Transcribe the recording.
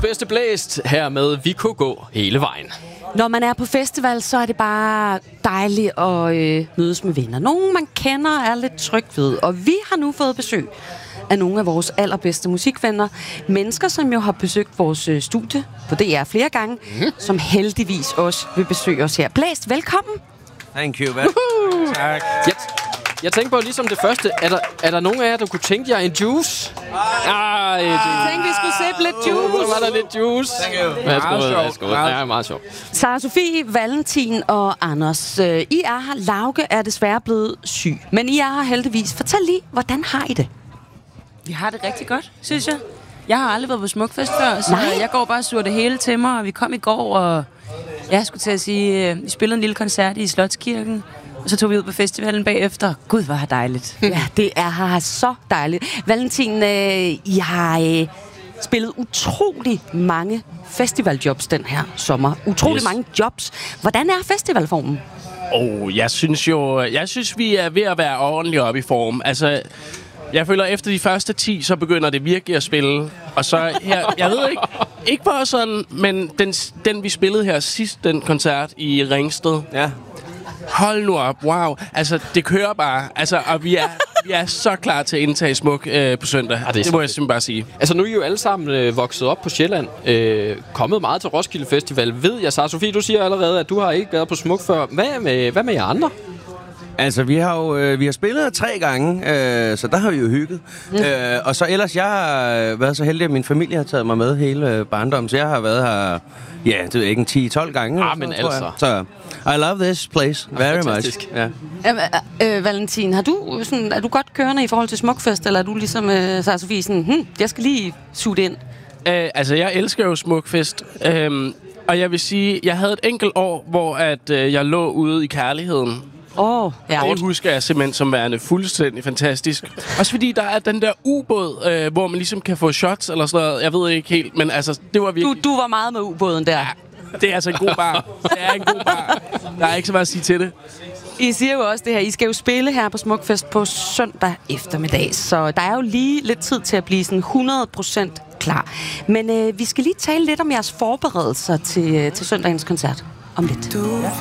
bedste blæst. Her med Vi kunne gå hele vejen. Når man er på festival, så er det bare dejligt at mødes med venner. Nogen, man kender, er lidt tryg ved. Og vi har nu fået besøg af nogle af vores allerbedste musikvenner. Mennesker, som jo har besøgt vores studie på DR flere gange, som heldigvis også vil besøge os her. Blæst, velkommen. Thank you, man. Tak. Jeg tænker på ligesom det første. Er der nogen af jer, der kunne tænke jer en juice? Jeg tænkte, vi skulle sætte lidt juice. Så var der lidt juice. Værsgo. Ja, meget sjovt. Sara Sofie, Valentin og Anders. I er her. Lauke er desværre blevet syg. Men I er her heldigvis. Fortæl lige, hvordan har I det? Vi har det rigtig godt, synes jeg. Jeg har aldrig været på Smukfest før, så Nej. jeg går bare og suger det hele til mig. Og vi kom i går, og jeg skulle til at sige, vi spillede en lille koncert i Slotskirken. Og så tog vi ud på festivalen bagefter. Gud, hvor er dejligt. Ja, det er her så dejligt. Valentin, I har spillet utrolig mange festivaljobs den her sommer. Utrolig mange jobs. Hvordan er festivalformen? Jeg synes, vi er ved at være ordentligt op i form. Altså, jeg føler, efter de første 10, så begynder det virkelig at spille. Og så her, jeg ved ikke bare sådan, men den vi spillede her sidst, den koncert i Ringsted. Ja. Hold nu op, wow. Altså, det kører bare. Altså, og vi er så klar til at indtage Smuk på søndag. Det må jeg simpelthen bare sige. Altså, nu er I jo alle sammen vokset op på Sjælland. Kommet meget til Roskilde Festival. Ved jeg, Sara Sofie, du siger allerede, at du har ikke været på Smuk før. Hvad med jer andre? Altså, vi har spillet 3 gange, så der har vi jo hygget. Og så ellers, jeg har været så heldig, at min familie har taget mig med hele barndommen, så jeg har været her, det ved jeg ikke, 10-12 gange. Men altså. Så I love this place very much. Ja. Valentin, er du godt kørende i forhold til Smukfest, eller er du ligesom Sara Sofie sådan, jeg skal lige suge det ind? Altså, jeg elsker jo Smukfest. Og jeg vil sige, jeg havde et enkelt år, hvor at jeg lå ude i kærligheden. Det husker jeg simpelthen som værende fuldstændig fantastisk. Også fordi der er den der ubåd, hvor man ligesom kan få shots eller sådan noget. Jeg ved ikke helt, men altså, det var virkelig... Du var meget med ubåden der. Ja, det er altså en god bar. Det er en god bar. Der er ikke så meget at sige til det. I siger jo også det her, I skal jo spille her på Smukfest på søndag eftermiddag, så der er jo lige lidt tid til at blive sådan 100% klar. Men vi skal lige tale lidt om jeres forberedelser til søndagens koncert om lidt.